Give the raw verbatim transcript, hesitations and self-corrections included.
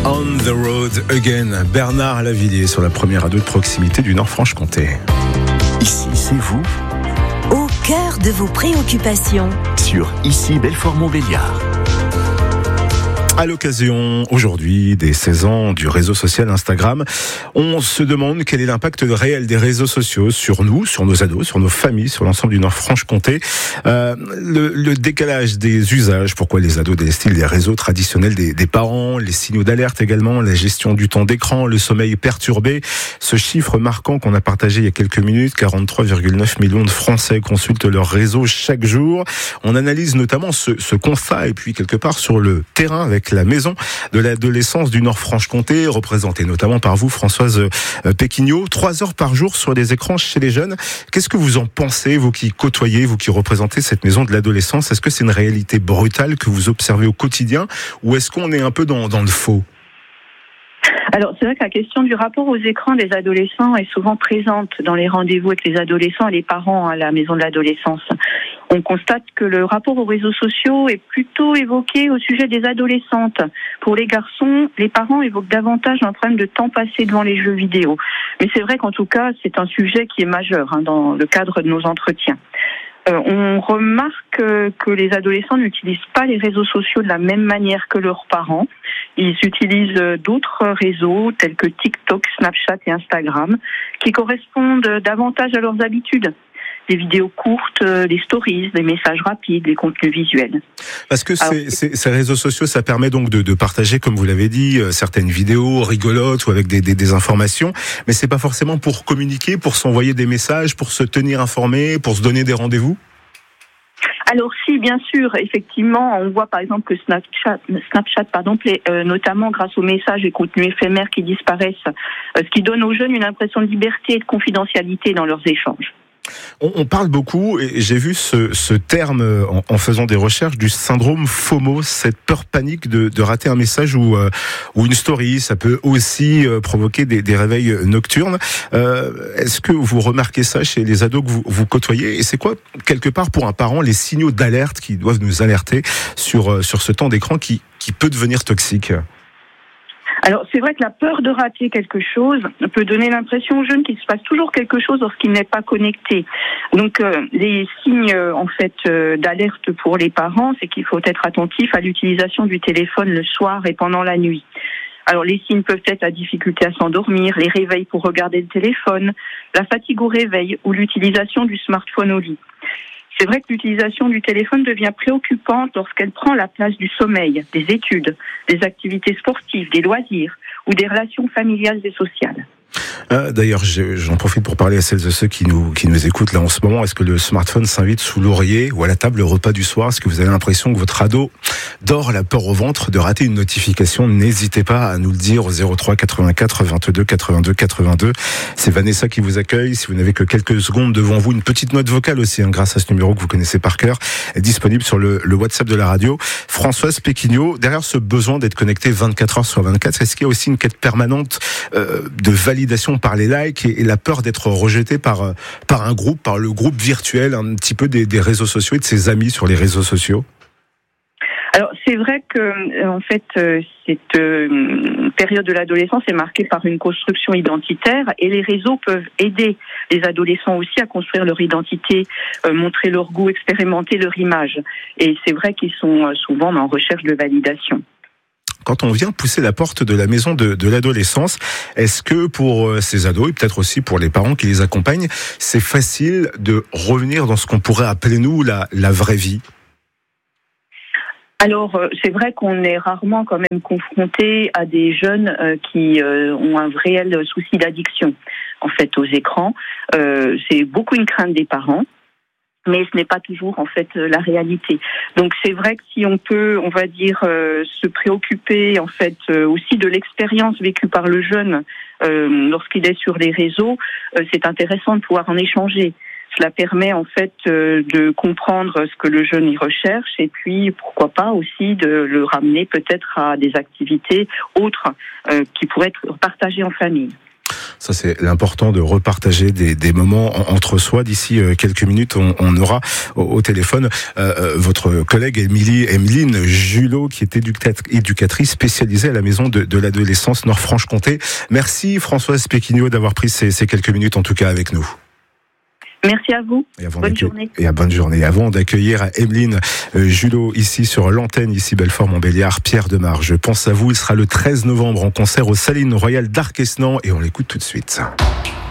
On the Road Again, Bernard Lavilliers sur la première radio de proximité du Nord-Franche-Comté. Ici, c'est vous, au cœur de vos préoccupations. Sur Ici Belfort-Montbéliard. À l'occasion, aujourd'hui, des seize ans du réseau social Instagram, on se demande quel est l'impact réel des réseaux sociaux sur nous, sur nos ados, sur nos familles, sur l'ensemble du Nord-Franche-Comté. Euh, le, le décalage des usages, pourquoi les ados délestent-ils des réseaux traditionnels des, des parents, les signaux d'alerte également, la gestion du temps d'écran, le sommeil perturbé. Ce chiffre marquant qu'on a partagé il y a quelques minutes, quarante-trois virgule neuf millions de Français consultent leur réseau chaque jour. On analyse notamment ce, ce constat et puis quelque part sur le terrain avec la maison de l'adolescence du Nord-Franche-Comté, représentée notamment par vous, Françoise Péquignot. Trois heures par jour sur les écrans chez les jeunes. Qu'est-ce que vous en pensez, vous qui côtoyez, vous qui représentez cette maison de l'adolescence? Est-ce que c'est une réalité brutale que vous observez au quotidien ou est-ce qu'on est un peu dans, dans le faux? Alors, c'est vrai que la question du rapport aux écrans des adolescents est souvent présente dans les rendez-vous avec les adolescents et les parents à la maison de l'adolescence. On constate que le rapport aux réseaux sociaux est plutôt évoqué au sujet des adolescentes. Pour les garçons, les parents évoquent davantage un problème de temps passé devant les jeux vidéo. Mais c'est vrai qu'en tout cas, c'est un sujet qui est majeur hein, dans le cadre de nos entretiens. Euh, on remarque euh, que les adolescents n'utilisent pas les réseaux sociaux de la même manière que leurs parents. Ils utilisent euh, d'autres réseaux tels que TikTok, Snapchat et Instagram qui correspondent davantage à leurs habitudes. Des vidéos courtes, euh, des stories, des messages rapides, des contenus visuels. Parce que Alors, ces, ces, ces réseaux sociaux, ça permet donc de, de partager, comme vous l'avez dit, euh, certaines vidéos rigolotes ou avec des, des, des informations, mais c'est pas forcément pour communiquer, pour s'envoyer des messages, pour se tenir informé, pour se donner des rendez-vous? Alors si, bien sûr, effectivement, on voit par exemple que Snapchat, Snapchat pardon, plaît, euh, notamment grâce aux messages et contenus éphémères qui disparaissent, euh, ce qui donne aux jeunes une impression de liberté et de confidentialité dans leurs échanges. On, on parle beaucoup, et j'ai vu ce, ce terme en, en faisant des recherches, du syndrome FOMO, cette peur panique de, de rater un message ou, euh, ou une story. Ça peut aussi euh, provoquer des, des réveils nocturnes. Euh, est-ce que vous remarquez ça chez les ados que vous, vous côtoyez? Et c'est quoi, quelque part, pour un parent, les signaux d'alerte qui doivent nous alerter sur, sur ce temps d'écran qui, qui peut devenir toxique? Alors, c'est vrai que la peur de rater quelque chose peut donner l'impression aux jeunes qu'il se passe toujours quelque chose lorsqu'il n'est pas connecté. Donc, euh, les signes, euh, en fait, euh, d'alerte pour les parents, c'est qu'il faut être attentif à l'utilisation du téléphone le soir et pendant la nuit. Alors, les signes peuvent être la difficulté à s'endormir, les réveils pour regarder le téléphone, la fatigue au réveil ou l'utilisation du smartphone au lit. C'est vrai que l'utilisation du téléphone devient préoccupante lorsqu'elle prend la place du sommeil, des études, des activités sportives, des loisirs ou des relations familiales et sociales. Euh, d'ailleurs, j'en profite pour parler à celles et ceux qui nous, qui nous écoutent là en ce moment. Est-ce que le smartphone s'invite sous l'oreiller ou à la table, le repas du soir? Est-ce que vous avez l'impression que votre ado dort la peur au ventre de rater une notification? N'hésitez pas à nous le dire au zéro trois quatre-vingt-quatre vingt-deux quatre-vingt-deux quatre-vingt-deux. C'est Vanessa qui vous accueille. Si vous n'avez que quelques secondes devant vous, une petite note vocale aussi, hein, grâce à ce numéro que vous connaissez par cœur, est disponible sur le, le WhatsApp de la radio. Françoise Péquignot, derrière ce besoin d'être connecté vingt-quatre heures sur vingt-quatre, est-ce qu'il y a aussi une quête permanente euh, de validation par les likes et, et la peur d'être rejeté par, par un groupe, par le groupe virtuel, un petit peu des, des réseaux sociaux et de ses amis sur les réseaux sociaux? Alors, c'est vrai que, en fait, cette euh, période de l'adolescence est marquée par une construction identitaire et les réseaux peuvent aider les adolescents aussi à construire leur identité, euh, montrer leur goût, expérimenter leur image. Et c'est vrai qu'ils sont souvent en recherche de validation. Quand on vient pousser la porte de la maison de, de l'adolescence, est-ce que pour ces ados et peut-être aussi pour les parents qui les accompagnent, c'est facile de revenir dans ce qu'on pourrait appeler nous la, la vraie vie? Alors, c'est vrai qu'on est rarement quand même confronté à des jeunes euh, qui euh, ont un réel souci d'addiction, en fait, aux écrans. Euh, c'est beaucoup une crainte des parents. Mais ce n'est pas toujours en fait la réalité. Donc c'est vrai que si on peut, on va dire, euh, se préoccuper en fait euh, aussi de l'expérience vécue par le jeune euh, lorsqu'il est sur les réseaux, euh, c'est intéressant de pouvoir en échanger. Cela permet en fait euh, de comprendre ce que le jeune y recherche et puis pourquoi pas aussi de le ramener peut-être à des activités autres euh, qui pourraient être partagées en famille. Ça, c'est l'important de repartager des, des moments en, entre soi. D'ici euh, quelques minutes, on, on aura au, au téléphone euh, votre collègue Émilie, Emeline Julot, qui est éducatrice spécialisée à la maison de, de l'adolescence Nord-Franche-Comté. Merci Françoise Péquignot d'avoir pris ces, ces quelques minutes en tout cas avec nous. Merci à vous. Et avant bonne journée. Et à bonne journée. Avant d'accueillir Emeline euh, Julot ici sur l'antenne, ici Belfort-Montbéliard, Pierre Demar, je pense à vous. Il sera le treize novembre en concert au Salines Royal d'Arquesnan et on l'écoute tout de suite.